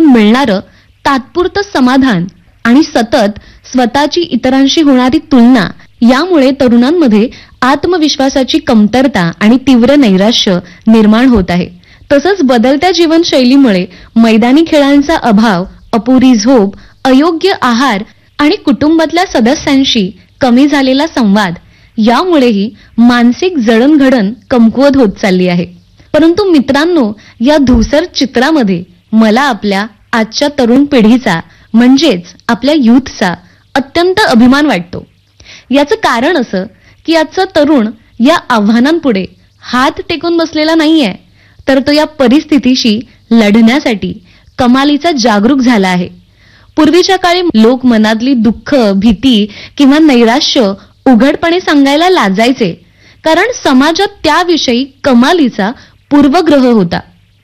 मिळणारं तात्पुरतं समाधान आणि सतत स्वतःची इतरांशी होणारी तुलना यामुळे तरुणांमध्ये आत्मविश्वासाची कमतरता आणि तीव्र नैराश्य निर्माण होत आहे. तसंच बदलत्या जीवनशैलीमुळे मैदानी खेळांचा अभाव, अपुरी झोप, अयोग्य आहार आणि कुटुंबातल्या सदस्यांशी कमी झालेला संवाद यामुळेही मानसिक जडणघडण कमकुवत होत चालली आहे. परंतु मित्रांनो, या धूसर चित्रामध्ये मला आपल्या आजच्या तरुण पिढीचा म्हणजेच आपल्या युथचा अत्यंत अभिमान वाटतो. याचं कारण असं की आजचा तरुण या आव्हानांपुढे हात टेकून बसलेला नाहीये, तर तो या परिस्थितीशी लढण्यासाठी कमालीचा जागरूक झाला आहे. पूर्वीच्या काळी लोक मनातली दुःख, भीती किंवा नैराश्य उघडपणे सांगायला लाजायचे, कारण समाजात त्याविषयी कमालीचा पूर्वग्रह होता.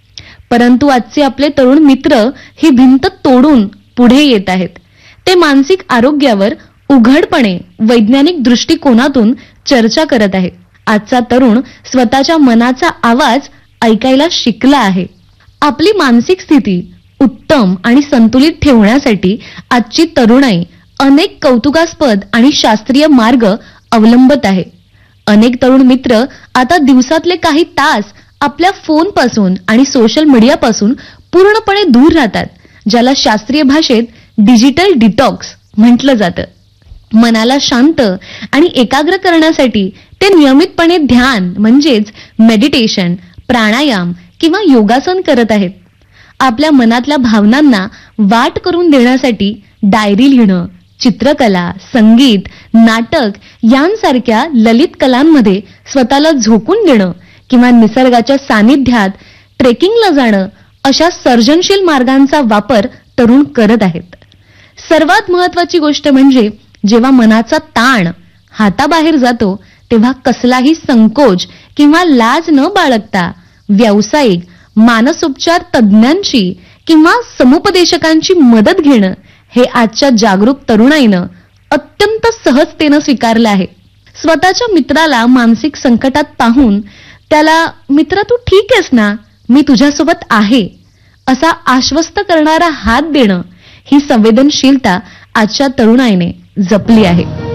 परंतु आजचे आपले तरुण मित्र ही भिंत तोडून पुढे येत आहेत. ते मानसिक आरोग्यावर उघडपणे वैज्ञानिक दृष्टिकोनातून चर्चा करत आहेत. आजचा तरुण स्वतःच्या मनाचा आवाज ऐकायला शिकला आहे. आपली मानसिक स्थिती उत्तम आणि संतुलित ठेवण्यासाठी आजची तरुणाई अनेक कौतुकास्पद आणि शास्त्रीय मार्ग अवलंबत आहे. अनेक तरुण मित्र आता दिवसातले काही तास आपल्या फोनपासून आणि सोशल मीडियापासून पूर्णपणे दूर राहतात, ज्याला शास्त्रीय भाषेत डिजिटल डिटॉक्स म्हटलं जातं. मनाला शांत आणि एकाग्र करण्यासाठी ते नियमितपणे ध्यान म्हणजेच मेडिटेशन, प्राणायाम किंवा योगासन करत आहेत. आपल्या मनातल्या भावनांना वाट करून देण्यासाठी डायरी लिहिणं, चित्रकला, संगीत, नाटक यांसारख्या ललित कलांमध्ये स्वतःला झोकून देणं किंवा निसर्गाच्या सानिध्यात ट्रेकिंगला जाणं अशा सर्जनशील मार्गांचा वापर तरुण करत आहेत. सर्वात महत्वाची गोष्ट म्हणजे जेव्हा मनाचा ताण हाताबाहेर जातो तेव्हा कसलाही संकोच किंवा लाज न बाळगता व्यावसायिक, मानसोपचार तज्ज्ञांची किंवा समुपदेशकांची मदत घेणं हे आजच्या जागरूक तरुणाईनं अत्यंत सहजतेनं स्वीकारलं आहे. स्वतःच्या मित्राला मानसिक संकटात पाहून त्याला "मित्र, तू ठीक आहेस ना? मी तुझ्यासोबत आहे" असा आश्वस्त करणारा हात देणं ही संवेदनशीलता आजच्या तरुणाईने जपली आहे.